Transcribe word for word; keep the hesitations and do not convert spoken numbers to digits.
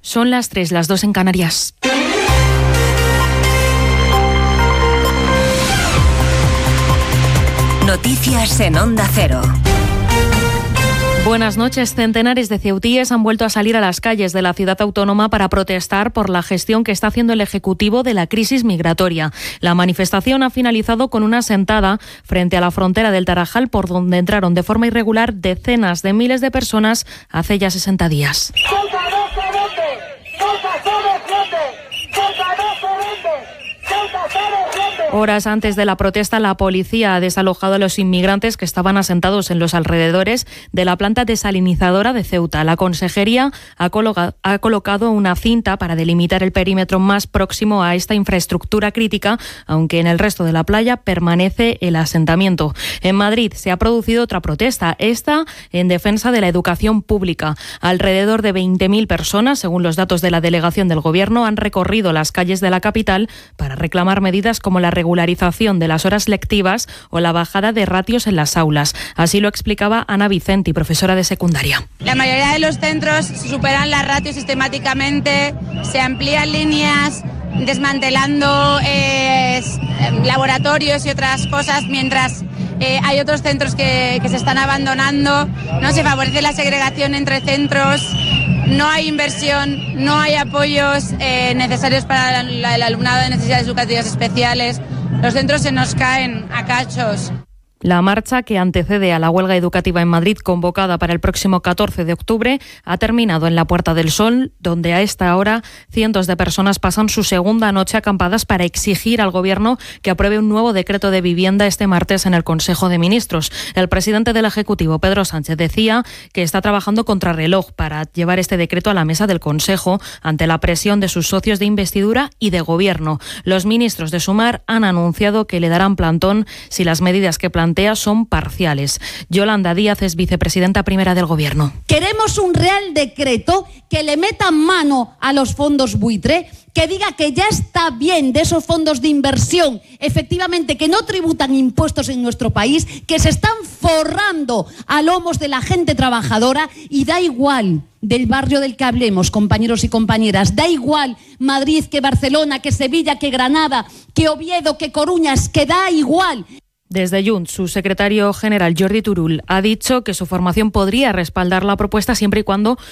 Son las tres, las dos en Canarias. Noticias en Onda Cero. Buenas noches. Centenares de ceutíes han vuelto a salir a las calles de la ciudad autónoma para protestar por la gestión que está haciendo el Ejecutivo de la crisis migratoria. La manifestación ha finalizado con una sentada frente a la frontera del Tarajal, por donde entraron de forma irregular decenas de miles de personas hace ya sesenta días. Horas antes de la protesta, la policía ha desalojado a los inmigrantes que estaban asentados en los alrededores de la planta desalinizadora de Ceuta. La Consejería ha, coloca- ha colocado una cinta para delimitar el perímetro más próximo a esta infraestructura crítica, aunque en el resto de la playa permanece el asentamiento. En Madrid se ha producido otra protesta, esta en defensa de la educación pública. Alrededor de veinte mil personas, según los datos de la delegación del Gobierno, han recorrido las calles de la capital para reclamar medidas como la regularización de las horas lectivas o la bajada de ratios en las aulas. Así lo explicaba Ana Vicenti, profesora de secundaria. La mayoría de los centros superan las ratios sistemáticamente, se amplían líneas, desmantelando eh, laboratorios y otras cosas, mientras eh, hay otros centros que, que se están abandonando. No se favorece la segregación entre centros, no hay inversión, no hay apoyos eh, necesarios para el, el alumnado de necesidades educativas especiales. Los centros se nos caen a cachos. La marcha, que antecede a la huelga educativa en Madrid convocada para el próximo catorce de octubre, ha terminado en la Puerta del Sol, donde a esta hora cientos de personas pasan su segunda noche acampadas para exigir al Gobierno que apruebe un nuevo decreto de vivienda este martes en el Consejo de Ministros. El presidente del Ejecutivo, Pedro Sánchez, decía que está trabajando contrarreloj para llevar este decreto a la mesa del Consejo ante la presión de sus socios de investidura y de Gobierno. Los ministros de Sumar han anunciado que le darán plantón si las medidas que plantean son parciales. Yolanda Díaz es vicepresidenta primera del Gobierno. Queremos un real decreto que le meta mano a los fondos buitre, que diga que ya está bien de esos fondos de inversión, efectivamente, que no tributan impuestos en nuestro país, que se están forrando a lomos de la gente trabajadora, y da igual del barrio del que hablemos, compañeros y compañeras, da igual Madrid que Barcelona, que Sevilla, que Granada, que Oviedo, que Coruña, es que da igual. Desde Junts, su secretario general Jordi Turull ha dicho que su formación podría respaldar la propuesta siempre y cuando